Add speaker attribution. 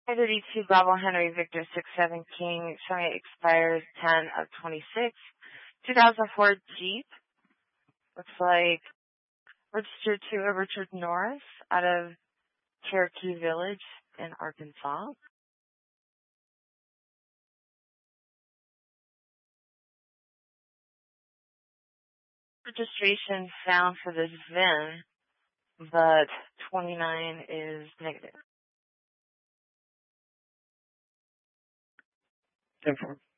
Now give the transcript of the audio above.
Speaker 1: I-32 Bravo Henry Victor 67 King, showing it expires 10 of 26. 2004 Jeep. Looks like registered to a Richard Norris out of Cherokee Village in Arkansas. Registration found for this VIN, but 29 is negative.
Speaker 2: 10-4.